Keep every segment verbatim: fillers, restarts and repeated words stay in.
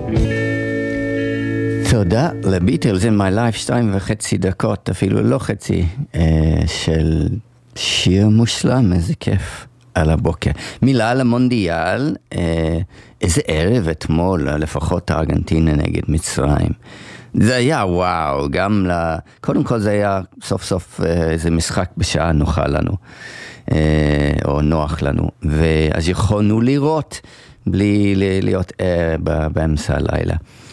תודה לביטלס in my life, שתיים וחצי דקות, אפילו לא חצי, של שיר מושלם, איזה כיף על הבוקר. מילה על המונדיאל, איזה ערב אתמול, לפחות הארגנטינה נגד מצרים. זה היה וואו, גם ל... קודם כל זה היה סוף סוף איזה משחק בשעה נוחה לנו, או נוח לנו, ואז יכולנו לראות בלי להיות באמצע הלילה.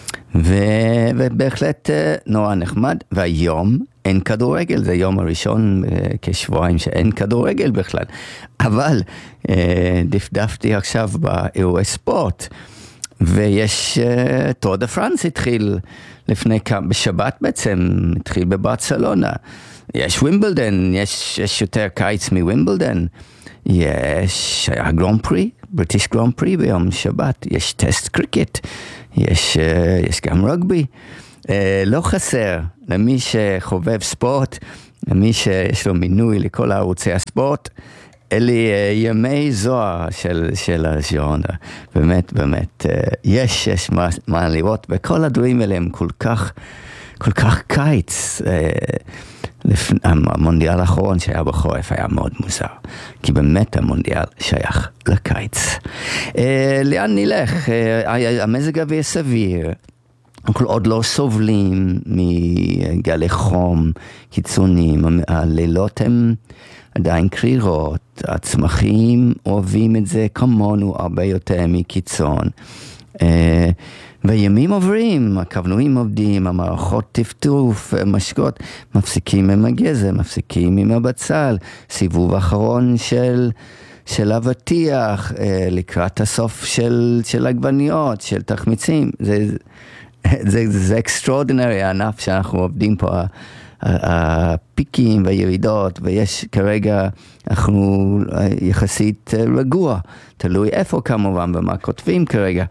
ו- ובהחלט נורא נחמד, והיום אין כדורגל, זה יום הראשון כשבועיים שאין כדורגל בכלל, אבל דפדפתי עכשיו באירועי ספורט, ויש טור דה פרנס התחיל לפני כמה, בשבת בעצם, התחיל בברצלונה, יש ווימבלדן, יש, יש יותר קיץ מווימבלדן, יש הגרנד פרי, בריטיש גרנד פרי ביום שבת, יש טסט קריקט, יש, יש גם רגבי, לא חסר למי שחובב ספורט, למי שיש לו מינוי לכל ערוצי הספורט, אלה ימי זוהר של, של הז'ורנדה, באמת, באמת, יש, יש מה, מה לראות, וכל הדברים האלה הם כל כך, כל כך קיץ, לפני, המונדיאל האחרון שהיה בחורף היה מאוד מוזר, כי באמת המונדיאל שייך לקיץ. אה, לאן נלך? אה, המזג האוויר סביר, אנחנו עוד לא סובלים מגלי חום קיצוניים, הלילות הם עדיין קרירות, הצמחים אוהבים את זה כמונו הרבה יותר מקיצון. אה, וימים עוברים, הקבלועים עובדים, המערכות טפטוף, משקות, מפסיקים עם הגזם, מפסיקים עם הבצל, סיבוב אחרון של, של אבטיח, אה, לקראת הסוף של, של עגבניות, של תחמיצים. זה, זה, זה extraordinary, הענף שאנחנו עובדים פה, הפיקים והירידות, ויש כרגע, אנחנו יחסית רגוע, תלוי איפה כמובן, ומה כותבים כרגע.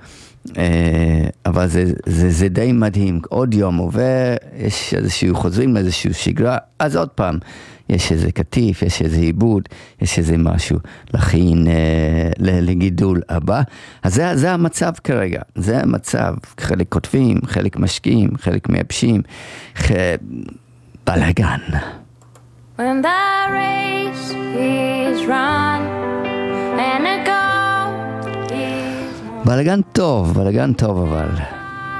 אבל זה, זה, זה די מדהים, עוד יום עובר, יש איזשהו חוזרים לאיזשהו שגרה, אז עוד פעם, יש איזה כתיף, יש איזה עיבוד, יש איזה משהו להכין לגידול הבא, אז זה, זה המצב כרגע, זה המצב, חלק כותבים, חלק משקיעים, חלק מייבשים, בלגן. When the race is run and a goal is בלגן טוב, בלגן טוב אבל